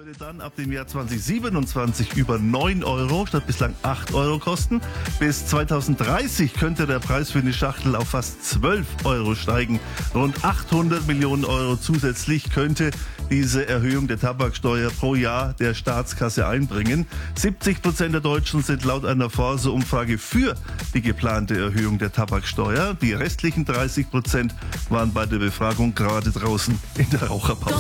würde dann ab dem Jahr 2027 über 9 Euro statt bislang 8 Euro kosten. Bis 2030 könnte der Preis für eine Schachtel auf fast 12 Euro steigen. Rund 800 Millionen Euro zusätzlich könnte diese Erhöhung der Tabaksteuer pro Jahr der Staatskasse einbringen. 70% der Deutschen sind laut einer Forsa-Umfrage für die geplante Erhöhung der Tabaksteuer. Die restlichen 30% waren bei der Befragung gerade draußen in der Raucherpause.